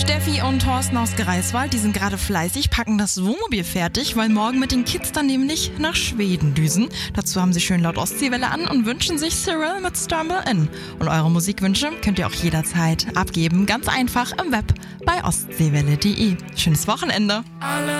Steffi und Thorsten aus Greifswald, die sind gerade fleißig, packen das Wohnmobil fertig, weil morgen mit den Kids dann nämlich nach Schweden düsen. Dazu haben sie schön laut Ostseewelle an und wünschen sich Cyril mit Stumble In. Und eure Musikwünsche könnt ihr auch jederzeit abgeben, ganz einfach im Web bei ostseewelle.de. Schönes Wochenende!